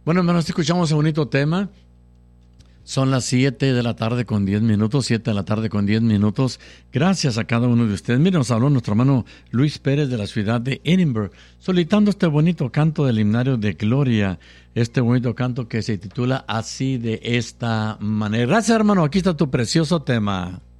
Bueno, hermanos, escuchamos un bonito tema. Son las 7 de la tarde con 10 minutos, 7 de la tarde con 10 minutos. Gracias a cada uno de ustedes. Miren, nos habló nuestro hermano Luis Pérez de la ciudad de Edinburgh, solicitando este bonito canto del himnario de Gloria, este bonito canto que se titula así de esta manera. Gracias, hermano, aquí está tu precioso tema.